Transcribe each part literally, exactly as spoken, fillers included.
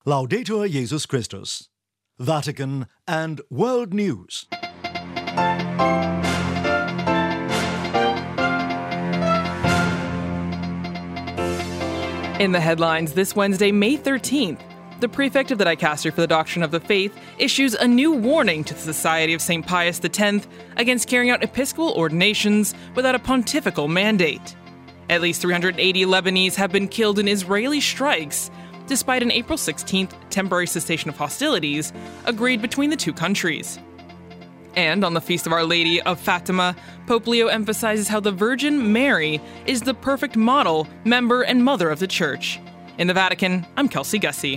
Laudetur Jesus Christus. Vatican and World News. In the headlines this Wednesday, May thirteenth, the prefect of the Dicastery for the Doctrine of the Faith issues a new warning to the Society of Saint Pius X against carrying out episcopal ordinations without a pontifical mandate. At least three hundred eighty Lebanese have been killed in Israeli strikes, despite an April sixteenth temporary cessation of hostilities agreed between the two countries. And on the Feast of Our Lady of Fatima, Pope Leo emphasizes how the Virgin Mary is the perfect model, member, and mother of the Church. In the Vatican, I'm Kelsey Gussie.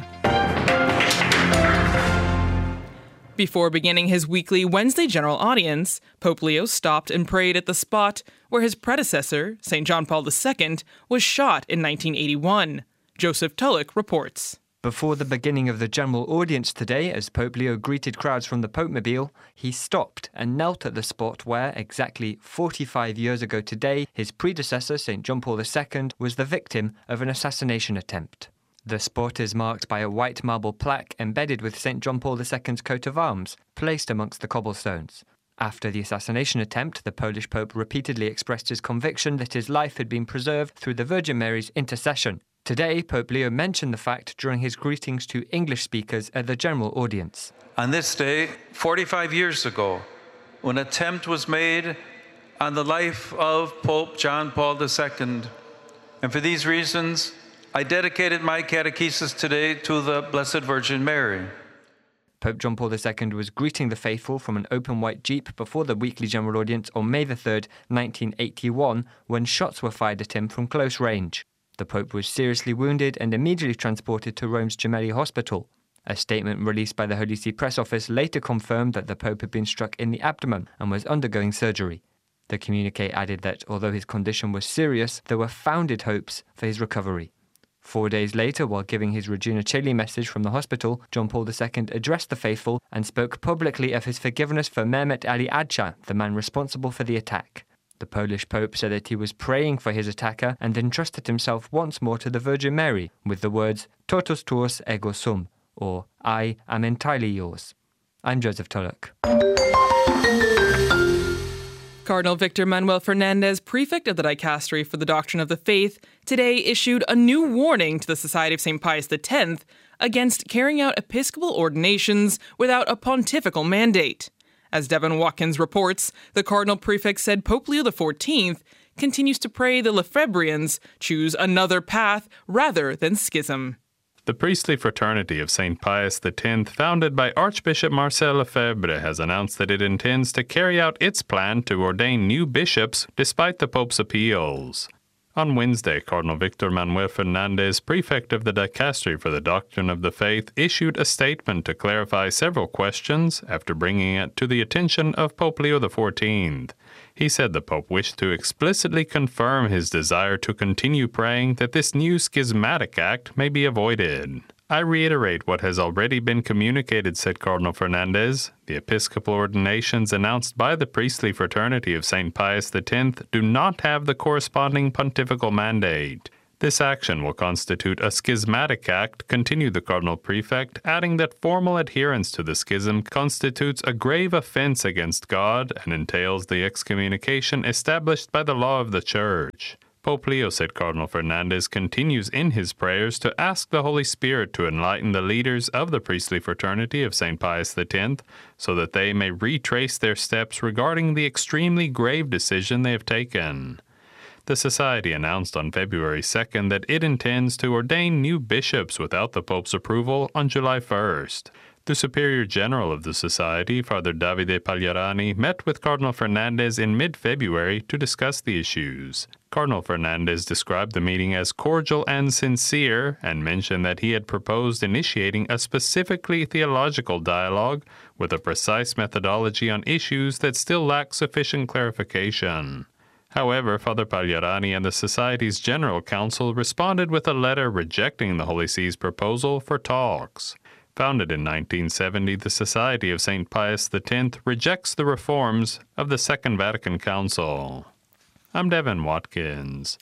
Before beginning his weekly Wednesday general audience, Pope Leo stopped and prayed at the spot where his predecessor, Saint John Paul the Second, was shot in nineteen eighty-one. Joseph Tulloch reports. Before the beginning of the general audience today, as Pope Leo greeted crowds from the Popemobile, he stopped and knelt at the spot where, exactly forty-five years ago today, his predecessor, Saint John Paul the Second, was the victim of an assassination attempt. The spot is marked by a white marble plaque embedded with Saint John Paul the Second's coat of arms, placed amongst the cobblestones. After the assassination attempt, the Polish Pope repeatedly expressed his conviction that his life had been preserved through the Virgin Mary's intercession. Today, Pope Leo mentioned the fact during his greetings to English speakers at the general audience. On this day, forty-five years ago, when an attempt was made on the life of Pope John Paul the Second, and for these reasons, I dedicated my catechesis today to the Blessed Virgin Mary. Pope John Paul the Second was greeting the faithful from an open white jeep before the weekly general audience on May the third, nineteen eighty-one, when shots were fired at him from close range. The Pope was seriously wounded and immediately transported to Rome's Gemelli Hospital. A statement released by the Holy See Press Office later confirmed that the Pope had been struck in the abdomen and was undergoing surgery. The communique added that although his condition was serious, there were founded hopes for his recovery. Four days later, while giving his Regina Coeli message from the hospital, John Paul the Second addressed the faithful and spoke publicly of his forgiveness for Mehmet Ali Agca, the man responsible for the attack. The Polish Pope said that he was praying for his attacker and entrusted himself once more to the Virgin Mary with the words "Totus tuus ego sum," or "I am entirely yours." I'm Joseph Tulloch. Cardinal Victor Manuel Fernandez, prefect of the Dicastery for the Doctrine of the Faith, today issued a new warning to the Society of Saint Pius X against carrying out episcopal ordinations without a pontifical mandate. As Devin Watkins reports, the Cardinal Prefect said Pope Leo the fourteenth continues to pray the Lefebvrians choose another path rather than schism. The priestly fraternity of Saint Pius X, founded by Archbishop Marcel Lefebvre, has announced that it intends to carry out its plan to ordain new bishops despite the Pope's appeals. On Wednesday, Cardinal Victor Manuel Fernandez, prefect of the Dicastery for the Doctrine of the Faith, issued a statement to clarify several questions after bringing it to the attention of Pope Leo the fourteenth. He said the Pope wished to explicitly confirm his desire to continue praying that this new schismatic act may be avoided. I reiterate what has already been communicated, said Cardinal Fernandez. The episcopal ordinations announced by the priestly fraternity of Saint Pius X do not have the corresponding pontifical mandate. This action will constitute a schismatic act, continued the Cardinal Prefect, adding that formal adherence to the schism constitutes a grave offense against God and entails the excommunication established by the law of the Church. Pope Leo, said Cardinal Fernandez, continues in his prayers to ask the Holy Spirit to enlighten the leaders of the priestly fraternity of Saint Pius X so that they may retrace their steps regarding the extremely grave decision they have taken. The Society announced on February second that it intends to ordain new bishops without the Pope's approval on July first. The Superior General of the Society, Father Davide Pagliarani, met with Cardinal Fernandez in mid-February to discuss the issues. Cardinal Fernandez described the meeting as cordial and sincere and mentioned that he had proposed initiating a specifically theological dialogue with a precise methodology on issues that still lack sufficient clarification. However, Father Pagliarani and the Society's General Council responded with a letter rejecting the Holy See's proposal for talks. Founded in nineteen seventy, the Society of Saint Pius X rejects the reforms of the Second Vatican Council. I'm Devin Watkins.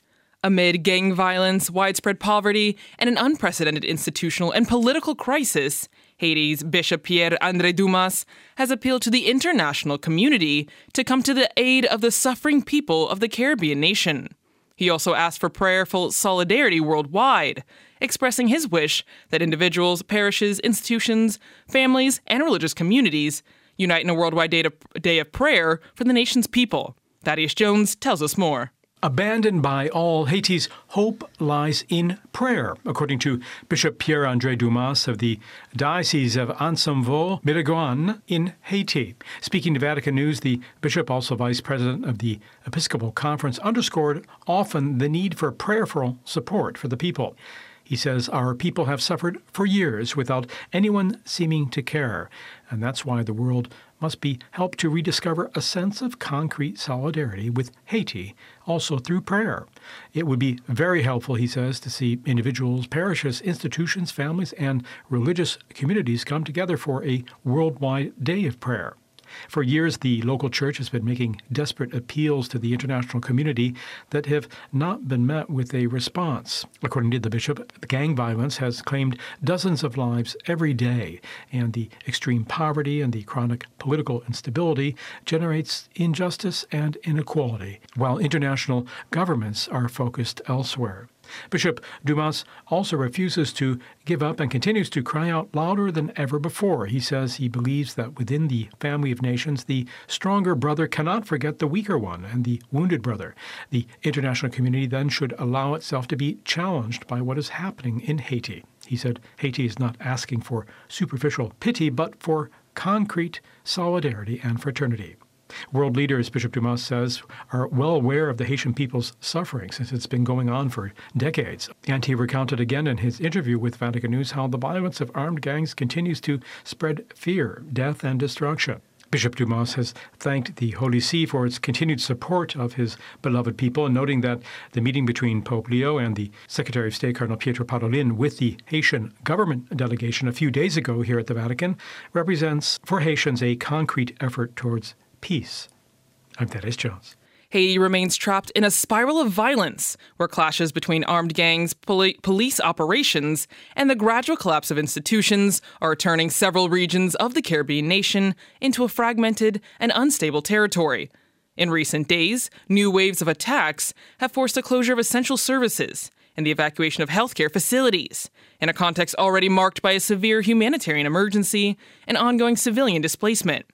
Amid gang violence, widespread poverty, and an unprecedented institutional and political crisis, Haiti's Bishop Pierre-André Dumas has appealed to the international community to come to the aid of the suffering people of the Caribbean nation. He also asked for prayerful solidarity worldwide, expressing his wish that individuals, parishes, institutions, families, and religious communities unite in a worldwide day, to, day of prayer for the nation's people. Thaddeus Jones tells us more. Abandoned by all, Haiti's hope lies in prayer, according to Bishop Pierre-André Dumas of the Diocese of Ansemveau-Miragoâne in Haiti. Speaking to Vatican News, the bishop, also vice president of the Episcopal Conference, underscored often the need for prayerful support for the people. He says, our people have suffered for years without anyone seeming to care, and that's why the world must be helped to rediscover a sense of concrete solidarity with Haiti, also through prayer. It would be very helpful, he says, to see individuals, parishes, institutions, families, and religious communities come together for a worldwide day of prayer. For years, the local church has been making desperate appeals to the international community that have not been met with a response. According to the bishop, gang violence has claimed dozens of lives every day, and the extreme poverty and the chronic political instability generates injustice and inequality, while international governments are focused elsewhere. Bishop Dumas also refuses to give up and continues to cry out louder than ever before. He says he believes that within the family of nations, the stronger brother cannot forget the weaker one and the wounded brother. The international community then should allow itself to be challenged by what is happening in Haiti. He said Haiti is not asking for superficial pity, but for concrete solidarity and fraternity. World leaders, Bishop Dumas says, are well aware of the Haitian people's suffering since it's been going on for decades. And he recounted again in his interview with Vatican News how the violence of armed gangs continues to spread fear, death, and destruction. Bishop Dumas has thanked the Holy See for its continued support of his beloved people, noting that the meeting between Pope Leo and the Secretary of State, Cardinal Pietro Parolin, with the Haitian government delegation a few days ago here at the Vatican represents for Haitians a concrete effort towards peace. I'm Thaddeus Jones. Haiti remains trapped in a spiral of violence, where clashes between armed gangs, poli- police operations, and the gradual collapse of institutions are turning several regions of the Caribbean nation into a fragmented and unstable territory. In recent days, new waves of attacks have forced the closure of essential services and the evacuation of healthcare facilities, in a context already marked by a severe humanitarian emergency and ongoing civilian displacement.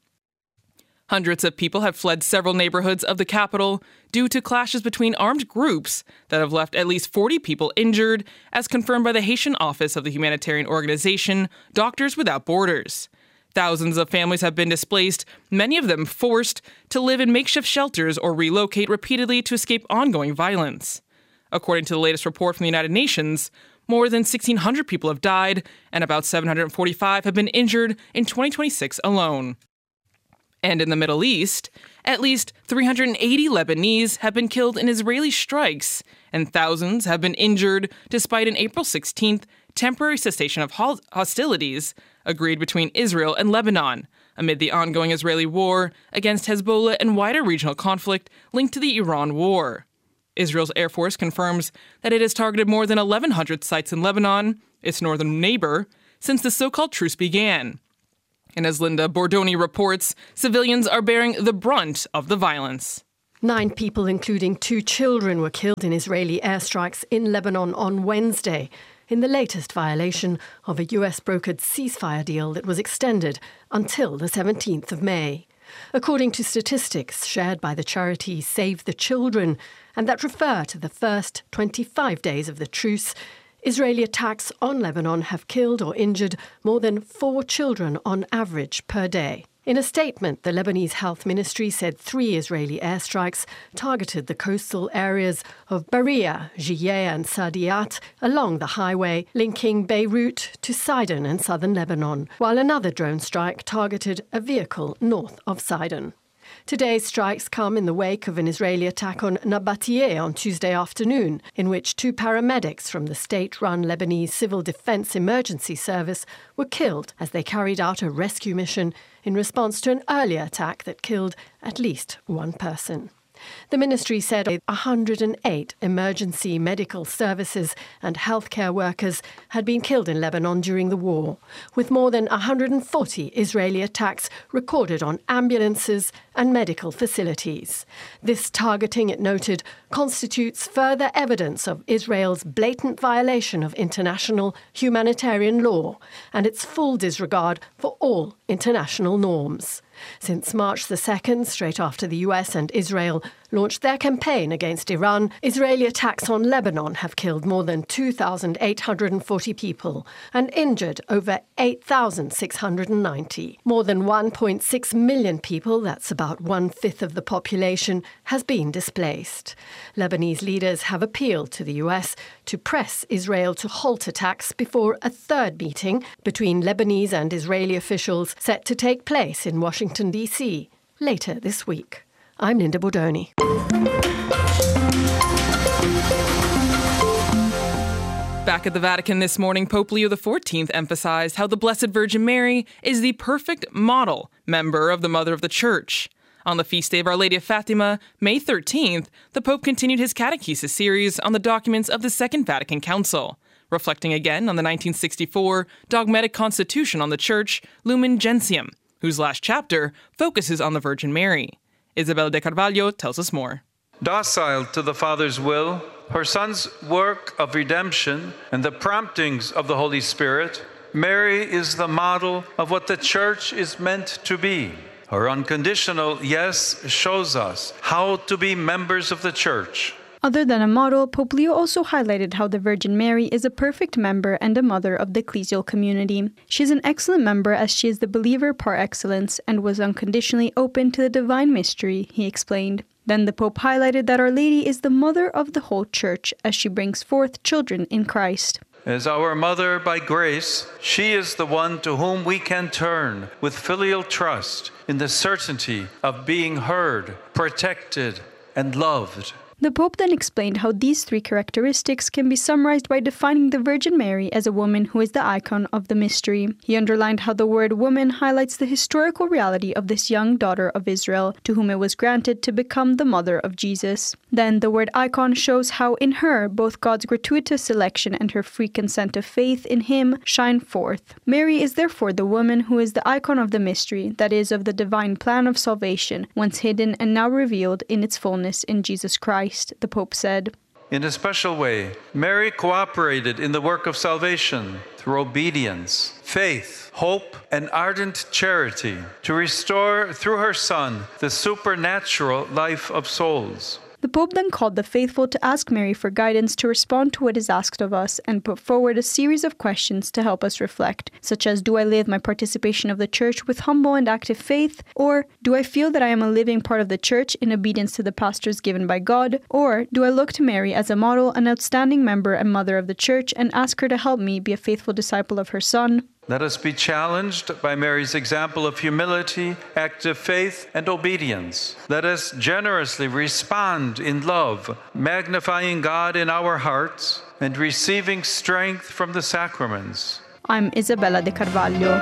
Hundreds of people have fled several neighborhoods of the capital due to clashes between armed groups that have left at least forty people injured, as confirmed by the Haitian office of the humanitarian organization Doctors Without Borders. Thousands of families have been displaced, many of them forced to live in makeshift shelters or relocate repeatedly to escape ongoing violence. According to the latest report from the United Nations, more than sixteen hundred people have died and about seven hundred forty-five have been injured in twenty twenty-six alone. And in the Middle East, at least three hundred eighty Lebanese have been killed in Israeli strikes, and thousands have been injured despite an April sixteenth temporary cessation of hostilities agreed between Israel and Lebanon, amid the ongoing Israeli war against Hezbollah and wider regional conflict linked to the Iran war. Israel's Air Force confirms that it has targeted more than eleven hundred sites in Lebanon, its northern neighbor, since the so-called truce began. And as Linda Bordoni reports, civilians are bearing the brunt of the violence. Nine people, including two children, were killed in Israeli airstrikes in Lebanon on Wednesday, in the latest violation of a U S-brokered ceasefire deal that was extended until the seventeenth of May. According to statistics shared by the charity Save the Children, and that refer to the first twenty-five days of the truce, Israeli attacks on Lebanon have killed or injured more than four children on average per day. In a statement, the Lebanese Health Ministry said three Israeli airstrikes targeted the coastal areas of Beria, Jiyeh and Sadiat along the highway linking Beirut to Sidon and southern Lebanon, while another drone strike targeted a vehicle north of Sidon. Today's strikes come in the wake of an Israeli attack on Nabatieh on Tuesday afternoon, in which two paramedics from the state-run Lebanese Civil Defense Emergency Service were killed as they carried out a rescue mission in response to an earlier attack that killed at least one person. The ministry said one hundred eight emergency medical services and healthcare workers had been killed in Lebanon during the war, with more than one hundred forty Israeli attacks recorded on ambulances and medical facilities. This targeting, it noted, constitutes further evidence of Israel's blatant violation of international humanitarian law and its full disregard for all international norms. Since March the second, straight after the U S and Israel launched their campaign against Iran, Israeli attacks on Lebanon have killed more than two thousand eight hundred forty people and injured over eight thousand six hundred ninety. More than one point six million people, that's about one-fifth of the population, has been displaced. Lebanese leaders have appealed to the U S to press Israel to halt attacks before a third meeting between Lebanese and Israeli officials set to take place in Washington, D C later this week. I'm Linda Bordoni. Back at the Vatican this morning, Pope Leo the fourteenth emphasized how the Blessed Virgin Mary is the perfect model member of the Mother of the Church. On the feast day of Our Lady of Fatima, May thirteenth, the Pope continued his catechesis series on the documents of the Second Vatican Council, reflecting again on the nineteen sixty-four dogmatic constitution on the Church, Lumen Gentium, whose last chapter focuses on the Virgin Mary. Isabella de Carvalho tells us more. Docile to the Father's will, her Son's work of redemption, and the promptings of the Holy Spirit, Mary is the model of what the Church is meant to be. Her unconditional yes shows us how to be members of the Church. Other than a model, Pope Leo also highlighted how the Virgin Mary is a perfect member and a mother of the ecclesial community. She is an excellent member as she is the believer par excellence and was unconditionally open to the divine mystery, he explained. Then the Pope highlighted that Our Lady is the mother of the whole Church as she brings forth children in Christ. As our mother by grace, she is the one to whom we can turn with filial trust in the certainty of being heard, protected, and loved. The Pope then explained how these three characteristics can be summarized by defining the Virgin Mary as a woman who is the icon of the mystery. He underlined how the word woman highlights the historical reality of this young daughter of Israel, to whom it was granted to become the mother of Jesus. Then the word icon shows how in her both God's gratuitous election and her free consent of faith in him shine forth. Mary is therefore the woman who is the icon of the mystery, that is, of the divine plan of salvation, once hidden and now revealed in its fullness in Jesus Christ. The Pope said. In a special way, Mary cooperated in the work of salvation through obedience, faith, hope, and ardent charity to restore through her Son the supernatural life of souls. The Pope then called the faithful to ask Mary for guidance to respond to what is asked of us and put forward a series of questions to help us reflect, such as, do I live my participation of the Church with humble and active faith? Or, do I feel that I am a living part of the Church in obedience to the pastors given by God? Or, do I look to Mary as a model, an outstanding member and mother of the Church, and ask her to help me be a faithful disciple of her Son? Let us be challenged by Mary's example of humility, active faith, and obedience. Let us generously respond in love, magnifying God in our hearts and receiving strength from the sacraments. I'm Isabella de Carvalho.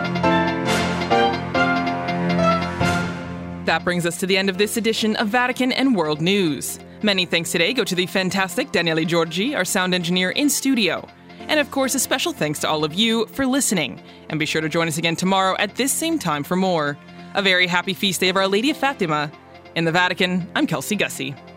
That brings us to the end of this edition of Vatican and World News. Many thanks today go to the fantastic Daniele Giorgi, our sound engineer in studio. And of course, a special thanks to all of you for listening. And be sure to join us again tomorrow at this same time for more. A very happy feast day of Our Lady of Fatima. In the Vatican, I'm Kelsey Gussie.